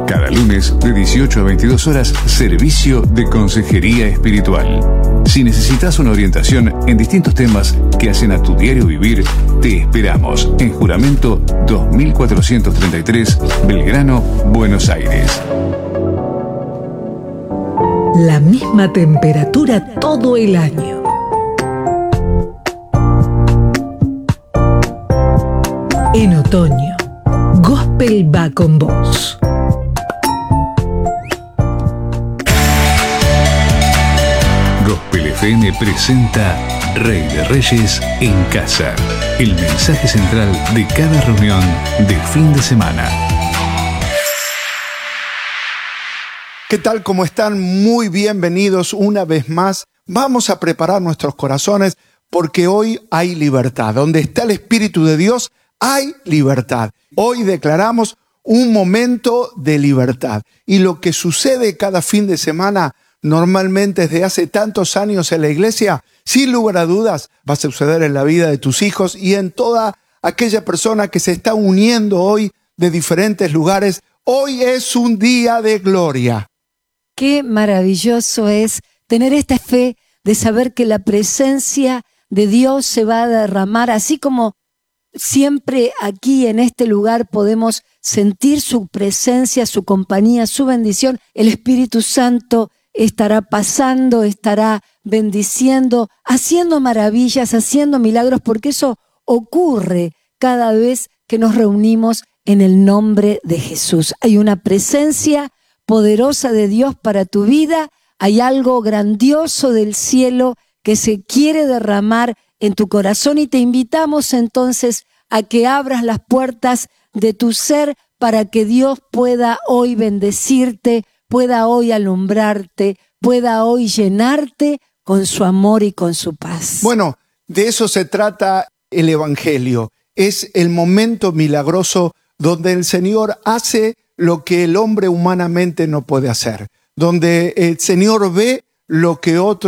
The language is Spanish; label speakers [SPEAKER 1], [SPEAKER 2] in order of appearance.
[SPEAKER 1] Cada lunes de 18 a 22 horas, servicio de consejería espiritual. Si necesitas una orientación en distintos temas que hacen a tu diario vivir, te esperamos en Juramento 2433, Belgrano, Buenos Aires.
[SPEAKER 2] La misma temperatura todo el año. En otoño, Gospel va con vos.
[SPEAKER 1] Gospel FM presenta Rey de Reyes en Casa, el mensaje central de cada reunión de fin de semana.
[SPEAKER 3] ¿Qué tal? ¿Cómo están? Muy bienvenidos una vez más. Vamos a preparar nuestros corazones porque hoy hay libertad. Donde está el Espíritu de Dios, hay libertad. Hoy declaramos un momento de libertad. Y lo que sucede cada fin de semana, normalmente desde hace tantos años en la iglesia, sin lugar a dudas, va a suceder en la vida de tus hijos y en toda aquella persona que se está uniendo hoy de diferentes lugares. Hoy es un día de gloria.
[SPEAKER 4] Qué maravilloso es tener esta fe de saber que la presencia de Dios se va a derramar, así como siempre aquí en este lugar podemos sentir su presencia, su compañía, su bendición. El Espíritu Santo estará pasando, estará bendiciendo, haciendo maravillas, haciendo milagros, porque eso ocurre cada vez que nos reunimos en el nombre de Jesús. Hay una presencia poderosa de Dios para tu vida, hay algo grandioso del cielo que se quiere derramar en tu corazón y te invitamos entonces a que abras las puertas de tu ser para que Dios pueda hoy bendecirte, pueda hoy alumbrarte, pueda hoy llenarte con su amor y con su paz.
[SPEAKER 3] Bueno, de eso se trata el Evangelio. Es el momento milagroso donde el Señor hace lo que el hombre humanamente no puede hacer, donde el Señor ve lo que otro